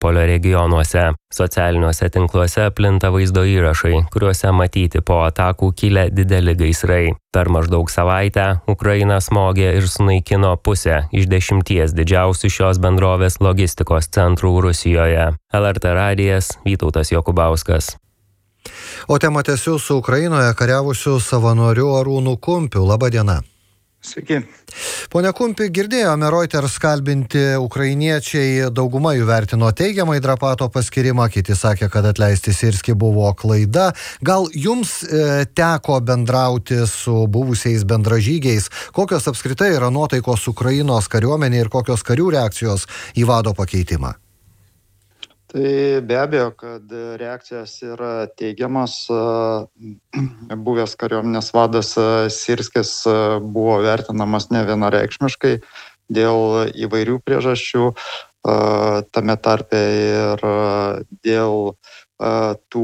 Mariupolio regionuose. Socialiniuose tinkluose plinta vaizdo įrašai, kuriuose matyti po atakų kilę dideli gaisrai. Per maždaug savaitę Ukraina smogė ir sunaikino pusę iš 10 didžiausių šios bendrovės logistikos centrų Rusijoje. LRT radijas, Vytautas Jokubauskas. O temą tęsiu su Ukrainoje kariavusiu savanoriu Arūnu Kumpiu. Labą dieną. Sveiki. Pone Kumpi, girdėjome Reuters kalbinti ukrainiečiai, dauguma jų vertino teigiamai Drapato paskyrimą, kiti sakė, kad atleisti Sirskį buvo klaida. Gal jums teko bendrauti su buvusiais bendražygiais? Kokios apskritai yra nuotaikos Ukrainos kariuomenė ir kokios karių reakcijos į vado pakeitimą? Tai be abejo, kad reakcijos yra teigiamas. Buvęs kariuomenės vadas Sirskis buvo vertinamas nevienareikšmiškai dėl įvairių priežasčių, tame tarpe ir dėl tų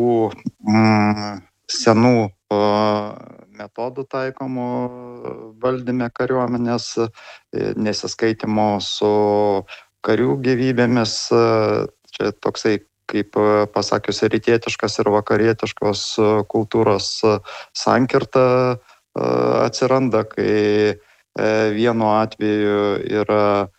senų metodų taikomų valdyme kariuomenės, nesiskaitimo su karių gyvybėmis. Čia toksai, kaip pasakius, rytietiškas ir vakarietiškos kultūros sankirta atsiranda, kai vienu atveju yra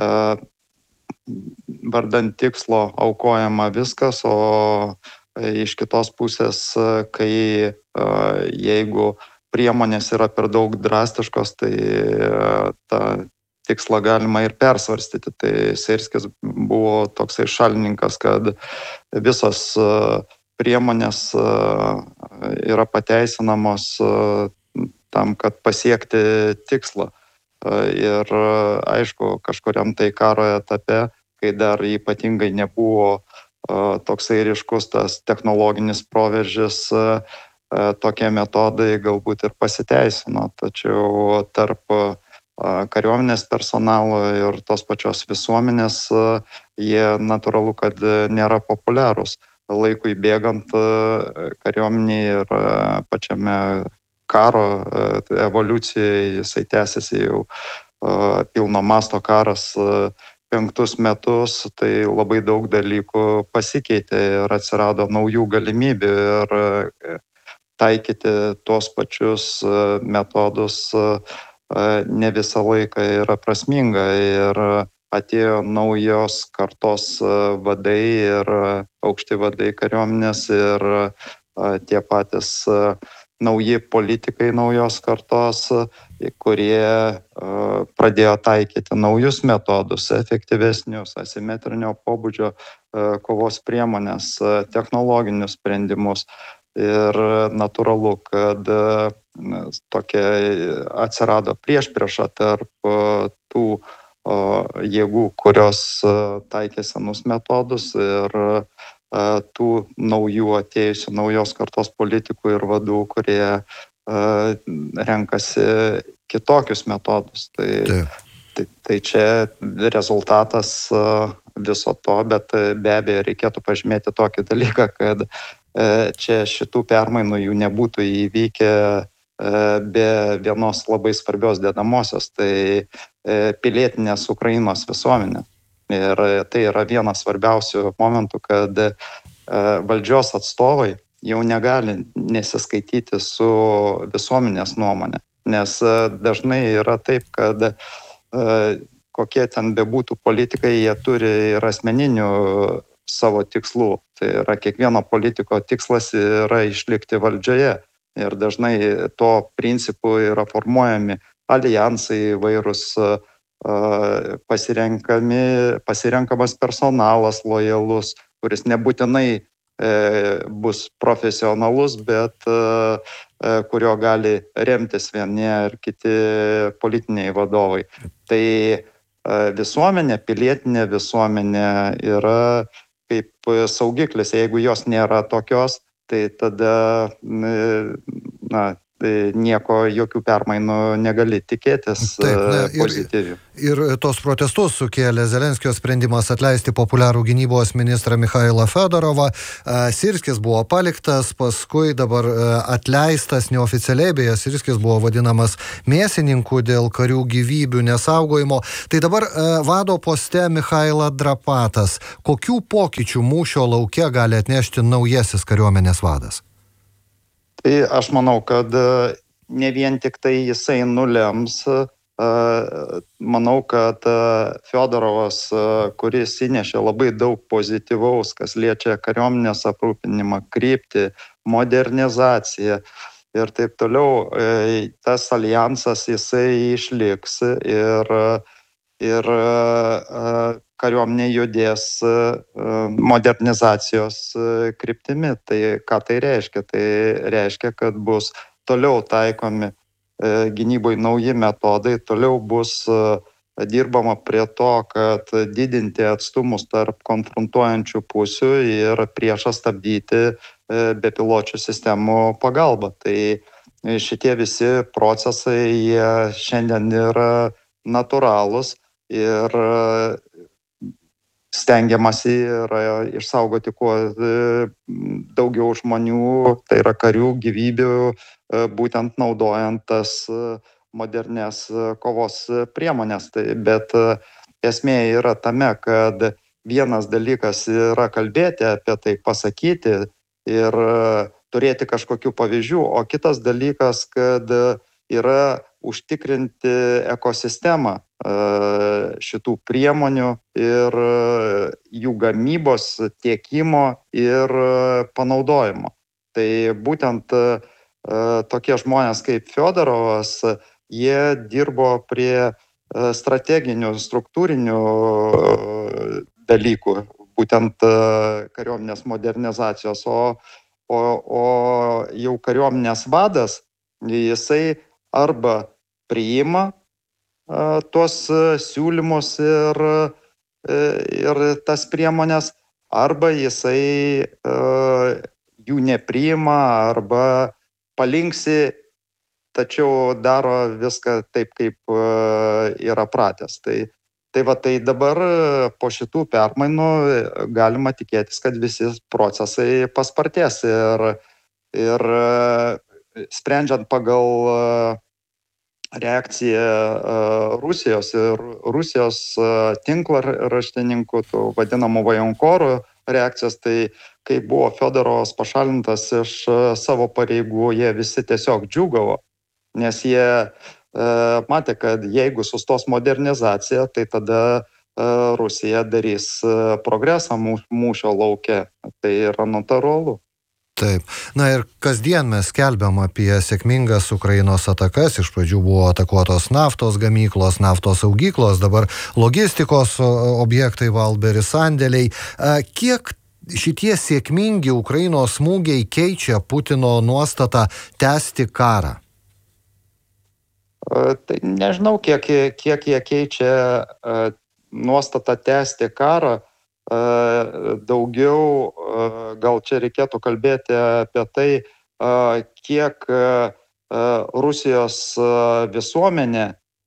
vardan tikslo aukojama viskas, o iš kitos pusės, kai jeigu priemonės yra per daug drastiškos, tai ta tikslą galima ir persvarstyti. Tai Sirskis buvo toksai šalininkas, kad visos priemonės yra pateisinamos tam, kad pasiekti tikslą. Ir aišku, kažkuriam tai karo etape, kai dar ypatingai nebuvo toksai ryškus tas technologinis proveržis, tokie metodai galbūt ir pasiteisino. Tačiau tarp kariuomenės personalo ir tos pačios visuomenės, jie natūralu, kad nėra populiarūs. Laikui bėgant kariuomenėje ir pačiame karo evoliucijai, jisai tęsiasi jau pilno masto karas 5 metus, tai labai daug dalykų pasikeitė ir atsirado naujų galimybių ir taikyti tos pačius metodus ne visą laiką yra prasminga ir atėjo naujos kartos vadai ir aukšti vadai kariuomenės ir tie patys nauji politikai naujos kartos, kurie pradėjo taikyti naujus metodus, efektyvesnius, asimetrinio pobūdžio kovos priemonės, technologinius sprendimus. Ir natūralu, kad tokia atsirado priešprieša tarp tų jėgų, kurios taikė senus metodus ir tų naujų atėjusių naujos kartos politikų ir vadų, kurie renkasi kitokius metodus. Tai čia rezultatas viso to, bet be abejo reikėtų pažymėti tokį dalyką, kad čia šitų permainų jų nebūtų įvykę be vienos labai svarbios dedamosios, tai pilietinės Ukrainos visuomenė. Ir tai yra vienas svarbiausių momentų, kad valdžios atstovai jau negali nesiskaityti su visuomenės nuomonė. Nes dažnai yra taip, kad kokie ten bebūtų politikai, jie turi ir asmeninių savo tikslų. Tai yra kiekvieno politiko tikslas yra išlikti valdžioje. Ir dažnai to principu yra formuojami alijansai įvairūs, pasirenkamas personalas lojalus, kuris nebūtinai bus profesionalus, bet kurio gali remtis vieni ar kiti politiniai vadovai. Tai visuomenė, pilietinė visuomenė yra kaip saugiklis. Jeigu jos nėra tokios, tai tada nieko, jokių permainų negali tikėtis pozityvių. Ir tos protestus sukėlė Zelenskio sprendimas atleisti populiarų gynybos ministrą Mikhailą Fedorovą. Syrskis buvo paliktas, paskui dabar atleistas neoficialiai, beje, Syrskis buvo vadinamas mėsininku dėl karių gyvybių nesaugojimo. Tai dabar vado poste Mikhailas Drapatas. Kokių pokyčių mūšio lauke gali atnešti naujasis kariuomenės vadas? Tai aš manau, kad ne vien tik tai jisai nulems. Manau, kad Fedorovas, kuris įnešė labai daug pozityvaus, kas liečia kariuomenės aprūpinimą, kryptį, modernizaciją ir taip toliau, tas aljansas jisai išliks ir kariuomenė judės modernizacijos kryptimi. Tai ką tai reiškia? Tai reiškia, kad bus toliau taikomi gynybai nauji metodai, toliau bus dirbama prie to, kad didinti atstumus tarp konfrontuojančių pusių ir priešą stabdyti bepiločių sistemų pagalba. Tai šitie visi procesai jie šiandien yra natūralūs ir stengiamasi yra išsaugoti kuo daugiau žmonių, tai yra karių gyvybių, būtent naudojant tas modernės kovos priemonės. Bet esmė yra tame, kad vienas dalykas yra kalbėti apie tai, pasakyti ir turėti kažkokių pavyzdžių, o kitas dalykas, kad yra užtikrinti ekosistemą šitų priemonių ir jų gamybos, tiekimo ir panaudojimo. Tai būtent tokie žmonės kaip Fedorovas, jie dirbo prie strateginių, struktūrinių dalykų, būtent kariuomenės modernizacijos, o jau kariuomenės vadas, jisai arba priima tuos siūlymus ir tas priemonės, arba jisai jų nepriima, arba palinksi, tačiau daro viską taip, kaip yra pratęs. Tai dabar po šitų permainų galima tikėtis, kad visi procesai paspartės ir sprendžiant pagal reakciją Rusijos ir Rusijos tinklaraštininkų, tų vadinamų vajonkorų reakcijas, tai kai buvo Fedorovas pašalintas iš savo pareigų, jie visi tiesiog džiūgavo, nes jie matė, kad jeigu sustos modernizacija, tai tada Rusija darys progresą mūšio lauke. Tai yra natūralu. Taip. Na ir kasdien mes skelbiam apie sėkmingas Ukrainos atakas. Iš pradžių buvo atakuotos naftos gamyklos, naftos saugyklos, dabar logistikos objektai, Valberi sandėliai. Kiek šitie sėkmingi Ukrainos smūgiai keičia Putino nuostatą tęsti karą? Tai nežinau, kiek jie keičia nuostatą tęsti karą. Daugiau gal čia reikėtų kalbėti apie tai, kiek Rusijos visuomenė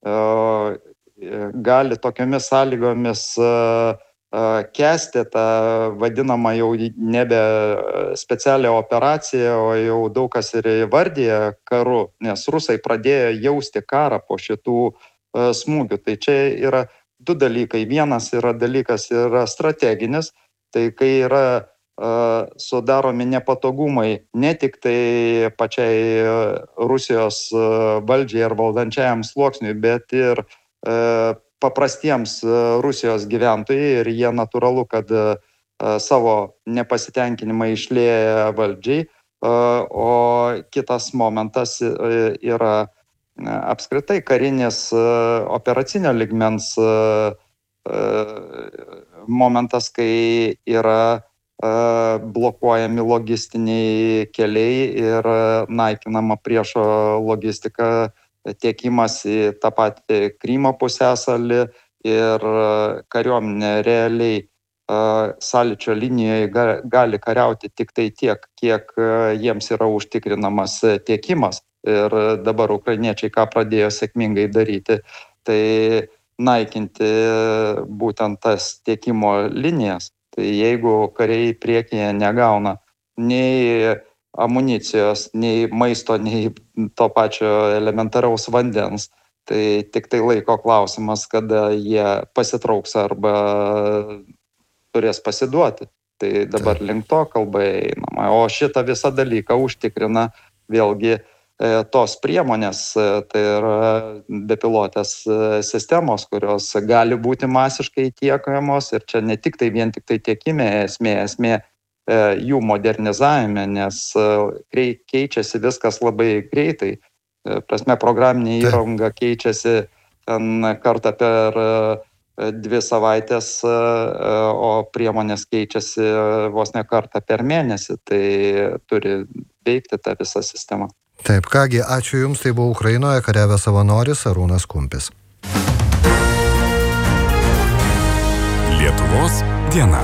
gali tokiomis sąlygomis kęsti tą vadinamą jau nebe specialią operaciją, o jau daug kas ir įvardyja karu, nes rusai pradėjo jausti karą po šitų smūgių. Tai čia yra du dalykai. Vienas dalykas yra strateginis, tai kai yra sudaromi nepatogumai ne tik tai pačiai Rusijos valdžiai ar valdančiajam sluoksniui, bet ir paprastiems Rusijos gyventojai, ir jie natūralu, kad savo nepasitenkinimą išlieja valdžiai. O kitas momentas yra apskritai karinis operacinio lygmens momentas, kai yra blokuojami logistiniai keliai ir naikinama priešo logistika, tiekimas į tą patį Krymo pusiasalį, ir kariuomenė realiai sąlyčio linijoje gali kariauti tik tai tiek, kiek jiems yra užtikrinamas tiekimas. Ir dabar ukrainiečiai ką pradėjo sėkmingai daryti, tai naikinti būtent tas tiekimo linijas. Tai jeigu kariai priekyje negauna nei amunicijos, nei maisto, nei to pačio elementaraus vandens, tai tik tai laiko klausimas, kada jie pasitrauks arba turės pasiduoti. Tai dabar link to kalba einama. O šitą visą dalyką užtikrina vėlgi tos priemonės, tai yra bepilotės sistemos, kurios gali būti masiškai tiekiamos ir čia ne tik tai vien tik tai tiekime esmė jų modernizavime, nes keičiasi viskas labai greitai. Prasme, programinė įranga keičiasi ten kartą per 2 savaitės, o priemonės keičiasi vos ne kartą per mėnesį, tai turi veikti ta visa sistema. Taip, kągi, ačiū Jums, tai buvo Ukrainoje kariavęs savanoris Arūnas Kumpis. Lietuvos diena.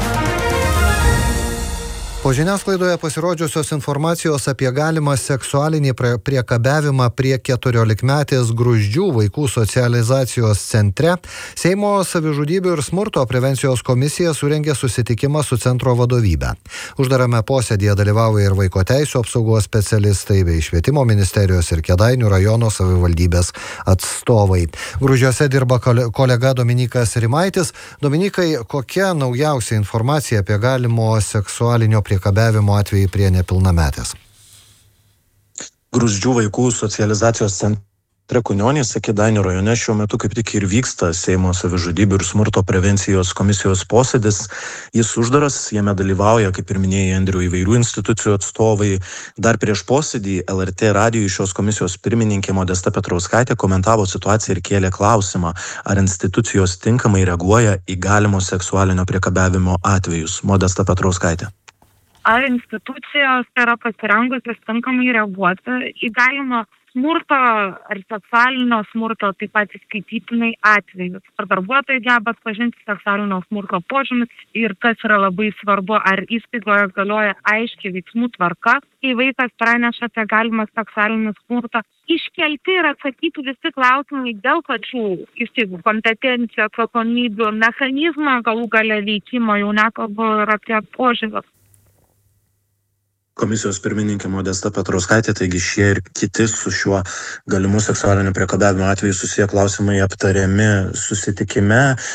Po žiniasklaidoje pasirodžiusios informacijos apie galimą seksualinį priekabiavimą prie 14-metės Gruzdžių vaikų socializacijos centre, Seimo savižudybių ir smurto prevencijos komisija surengė susitikimą su centro vadovybe. Uždarame posėdėje dalyvauja ir vaiko teisių apsaugos specialistai bei Švietimo ministerijos ir Kėdainių rajono savivaldybės atstovai. Gruzdžiuose dirba kolega Dominykas Rimaitis. Dominikai, kokia naujausia informacija apie galimo seksualinio priekabiavimo atvejai prie nepilnametės? Gruzdžių vaikų socializacijos centre Kunionėse, Kėdainių rajone šiuo metu kaip tik ir vyksta Seimo savižudybių ir smurto prevencijos komisijos posėdis. Jis uždaras, jame dalyvauja, kaip ir minėjai, Andrių, įvairių institucijų atstovai. Dar prieš posėdį LRT radijui šios komisijos pirmininkė Modesta Petrauskaitė komentavo situaciją ir kėlė klausimą, ar institucijos tinkamai reaguoja į galimo seksualinio priekabiavimo atvejus. Modesta Petrauskaitė. Ar institucijos yra pasirengusios tinkamai reaguoti į galimą smurto ar seksualinio smurto, taip pat įskaitytinai atvejus. Ar darbuotojai geba atpažinti seksualinio smurto požymis ir kas yra labai svarbu, ar įstaigoje galioja aiškiai veiksmų tvarka, kai vaikas praneša apie galimą seksualinį smurtą. Iškelti ir atsakyti visi klausimai dėl pačių įstaigų kompetencijų, atsakomybių, mechanizmo galų gale veikimo, jau nekalbu ir apie požymius. Komisijos pirmininkė Modesta Petrauskaitė, taigi šie ir kiti su šiuo galimu seksualiniu priekabiavimo atveju susiję klausimai aptariami susitikime.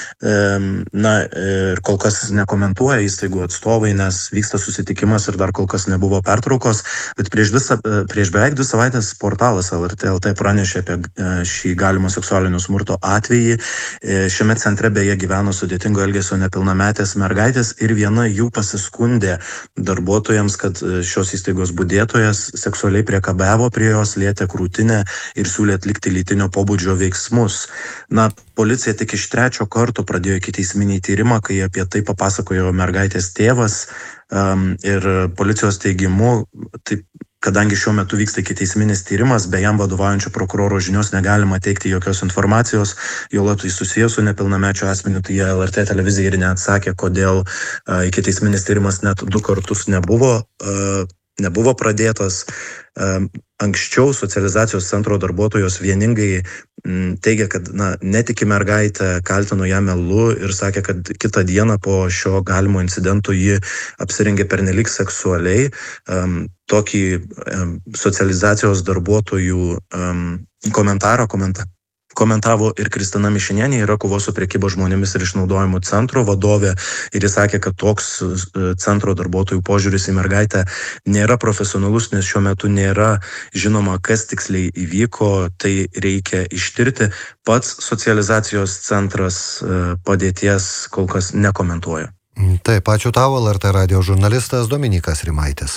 Ir kol kas nekomentuoja įstaigų atstovai, nes vyksta susitikimas ir dar kol kas nebuvo pertraukos. Bet prieš beveik 2 savaitės portalas LRT LT pranešė apie šį galimo seksualinio smurto atvejį. Šiame centre beje gyveno sudėtingo elgesio nepilnametės mergaitės ir viena jų pasiskundė darbuotojams, kad šios įstaigos budėtojas seksualiai priekabiavo prie jos, lietė krūtinę ir siūlė atlikti lytinio pobūdžio veiksmus. Policija tik iš 3 karto pradėjo ikiteisminį tyrimą, kai apie tai papasakojo mergaitės tėvas ir policijos teigimu, kadangi šiuo metu vyksta ikiteisminis tyrimas, be jam vadovaujančio prokuroro žinios negalima teikti jokios informacijos, juolab tai susijęs su nepilnamečio asmeniu, tai LRT televizija ir neatsakė, kodėl ikiteisminis tyrimas net 2 kartus nebuvo pradėtas. Anksčiau socializacijos centro darbuotojos vieningai teigia, kad netiki mergaitę, kaltino ją melu ir sakė, kad kitą dieną po šio galimo incidento ji apsirengė pernelyg seksualiai. Tokį socializacijos darbuotojų komentavo ir Kristina Mišinienė, yra kovos su prekyba žmonėmis ir išnaudojimu centro vadovė, ir jis sakė, kad toks centro darbuotojų požiūris į mergaitę nėra profesionalus, nes šiuo metu nėra žinoma, kas tiksliai įvyko, tai reikia ištirti. Pats socializacijos centras padėties kol kas nekomentuoja. Taip, ačiū tau, LRT radijo žurnalistas Dominykas Rimaitis.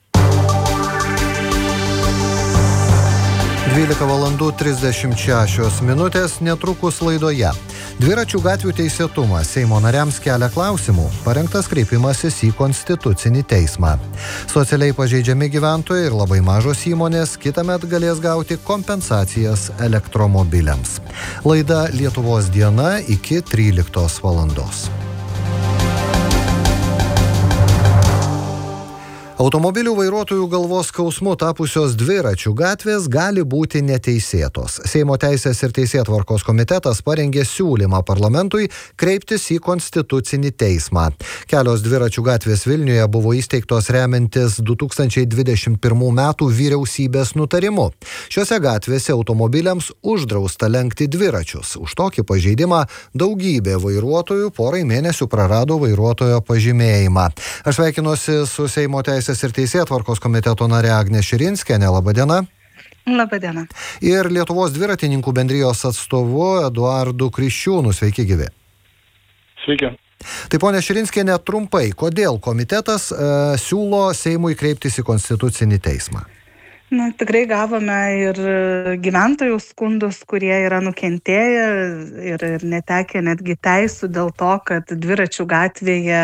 12:36 netrukus laidoje. Dviračių gatvių teisėtumas Seimo nariams kelia klausimų. Parengtas kreipimasis į Konstitucinį teismą. Socialiai pažeidžiami gyventojai ir labai mažos įmonės kitąmet galės gauti kompensacijas elektromobiliams. Laida Lietuvos diena iki 13 valandos. Automobilių vairuotojų galvos skausmu tapusios dviračių gatvės gali būti neteisėtos. Seimo Teisės ir Teisėtvarkos komitetas parengė siūlymą parlamentui kreiptis į Konstitucinį teismą. Kelios dviračių gatvės Vilniuje buvo įsteigtos remiantis 2021 metų vyriausybės nutarimu. Šiuose gatvėse automobiliams uždrausta lenkti dviračius. Už tokį pažeidimą daugybė vairuotojų porai mėnesių prarado vairuotojo pažymėjimą. Aš sveikinuosi su Seimo Teisės ir Teisėtvarkos komiteto narė Agnė Širinskienė. Labadiena. Labadiena. Ir Lietuvos dviratininkų bendrijos atstovu Eduardu Kriščiūnu. Sveiki gyvi. Sveiki. Tai ponia Širinskienė, trumpai, kodėl komitetas siūlo Seimui kreiptis į Konstitucinį teismą? Tikrai gavome ir gyventojų skundus, kurie yra nukentėję ir netekę netgi teisų dėl to, kad dviračių gatvėje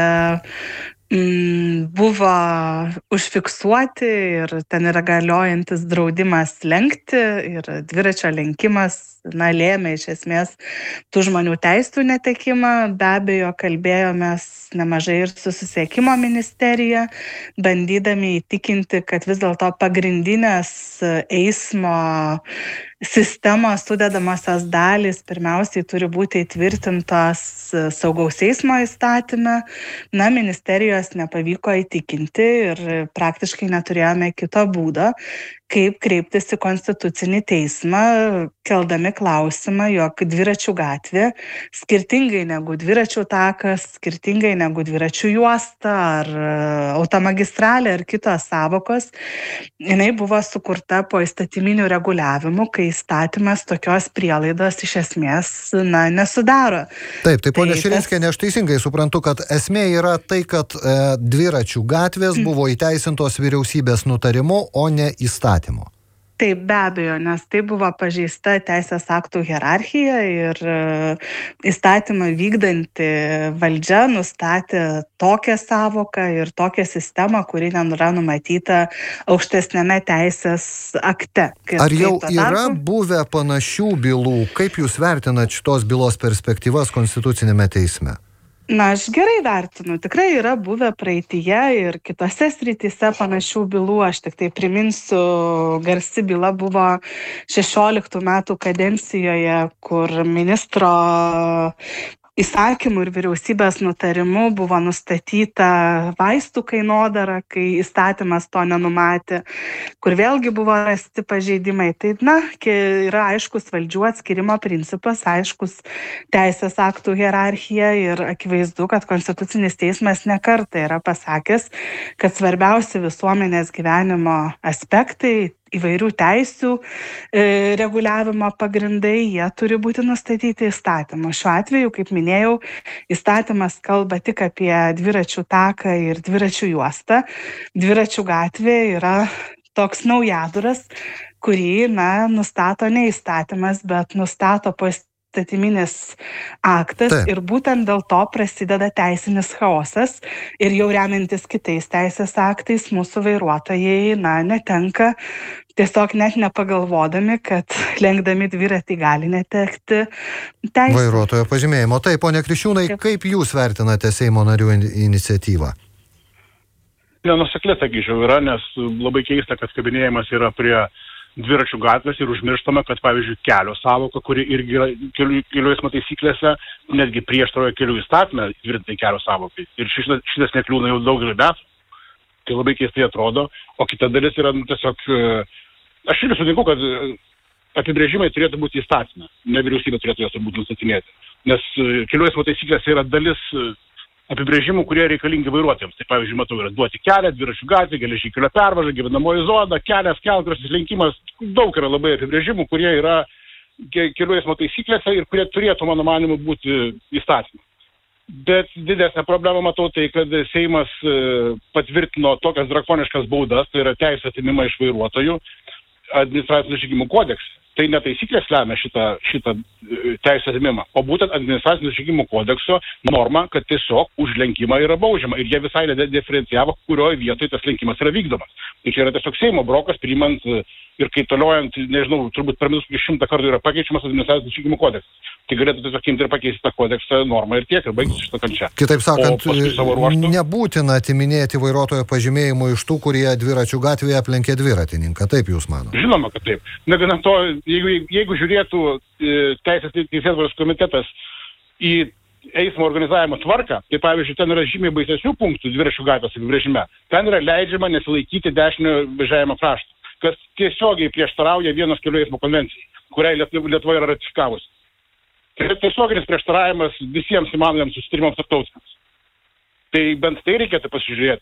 buvo užfiksuoti ir ten yra galiojantis draudimas lenkti ir dviračio lenkimas lėmė iš esmės tų žmonių teisų netekimą. Be abejo, kalbėjomės nemažai ir su Susisiekimo ministerija, bandydami įtikinti, kad vis dėlto pagrindinės eismo sistemos sudedamosios dalys pirmiausiai turi būti įtvirtintos saugaus eismo įstatyme. Ministerijos nepavyko įtikinti ir praktiškai neturėjome kito būdo, kaip kreiptis į Konstitucinį teismą, keldami klausimą, jog dviračių gatvė, skirtingai negu dviračių takas, skirtingai negu dviračių juosta ar automagistralė ar kitos savokos, jinai buvo sukurta po įstatyminių reguliavimų, kai įstatymas tokios prielaidos iš esmės nesudaro. Taip, ponia Širinskienė, aš teisingai suprantu, kad esmė yra tai, kad dviračių gatvės buvo įteisintos vyriausybės nutarimu, o ne įstatymu. Taip, be abejo, nes tai buvo pažeista teisės aktų hierarchija ir įstatymą vykdanti valdžia nustatė tokią savoką ir tokią sistemą, kuri nėra numatyta aukštesnėme teisės akte. Ar jau yra buvę panašių bylų? Kaip jūs vertinat šitos bylos perspektyvas Konstitucinėme teisme? Aš gerai vertinu. Tikrai yra buvę praeityje ir kitose srityse panašių bylų. Aš tik tai priminsiu, garsi byla buvo 16 metų kadencijoje, kur ministro įsakymų ir vyriausybės nutarimu buvo nustatyta vaistų kainodara, kai įstatymas to nenumatė, kur vėlgi buvo rasti pažeidimai. Tai, yra aiškus valdžių atskirimo principas, aiškus teisės aktų hierarchija ir akivaizdu, kad Konstitucinis teismas ne kartą yra pasakęs, kad svarbiausi visuomenės gyvenimo aspektai, įvairių teisių reguliavimo pagrindai, jie turi būti nustatyti įstatymu. Šiuo atveju, kaip minėjau, įstatymas kalba tik apie dviračių taką ir dviračių juostą. Dviračių gatvė yra toks naujaduras, kurį, nustato ne įstatymas, bet nustato poįstatyminis aktas. Taip. Ir būtent dėl to prasideda teisinis chaosas ir jau remiantis kitais teisės aktais mūsų vairuotojai, netenka tiesiog net nepagalvodami, kad lenkdami dviratį gali netekti teisę. Vairuotojo pažymėjimo. Taip, ponia Kriščiūnai, kaip jūs vertinate Seimo narių iniciatyvą? Nenuseklė, sakyčiau, yra, nes labai keista, kad kabinėjimas yra prie dviračių gatvės ir užmirštama, kad, pavyzdžiui, kelio savoka, kuri irgi yra kelių eismo taisyklėse, netgi prieštarauja kelių įstatyme tvirtintai kelio savokai. Ir šitas nekliūna jau daugelį metų. Tai labai keistai atrodo. O kita dalis yra tiesiog, aš irgi sutinku, kad apibrėžimai turėtų būti įstatyme. Ne vyriausybė turėtų jas turbūt nustatinėti. Nes kelių eismo taisyklėse yra dalis apibrėžimų, kurie reikalingi vairuotojams. Tai pavyzdžiui, matau, yra duoti kelią, dviračių gatvė, geležinkelio pervaža, gyvenamoji zona, kelias, kelkraštis, lenkimas. Daug yra labai apibrėžimų, kurie yra kelių eismo taisyklėse ir kurie turėtų, mano manimu, būti įstatyme. Bet didesnė problema matau tai, kad Seimas patvirtino tokias drakoniškas baudas, tai yra teisės atimimą iš vairuotojų. administracinių nusižengimų kodekse. Tai ne taisyklės lemia šitą teisės atėmimą, o būtent administracinių nusižengimų kodekso norma, kad tiesiog už lenkimą yra baudžiama. Ir jie visai nediferencijavo, kurioje vietoje tas lenkimas yra vykdomas. Tai čia yra tiesiog Seimo brokas, priimant ir kaitaliojant, nežinau, turbūt per metus 100 kartų yra pakeičiamas administracinių nusižengimų kodeksas. Tai galėtų tiesiog imti ir pakeisti tą kodeksą normą ir tiek, ir baigti šitą kančią. Kitaip sakant, nebūtina atiminėti vairuotojo pažymėjimų iš tų, kurie dviračių gatvėje aplenkė dviratininką. Taip jūs manote? Žinoma, kad taip. Negana to, jeigu žiūrėtų Teisės teisėtvarkos komitetas į eismo organizavimo tvarką, tai pavyzdžiui, ten yra žymiai baisesnių punktų dviračių gatvės apibrėžime. Ten yra leidžiama nesilaikyti dešinio važiavimo krašto, kas tiesiogiai prieštarauja vienos kelių eismo konvencijai, kuriai Lietuva yra ratifikavusi. Tai yra tiesioginis prieštaravimas visiems įmanomiems susitarimams tarptautiniams. Tai bent tai reikėtų pasižiūrėti.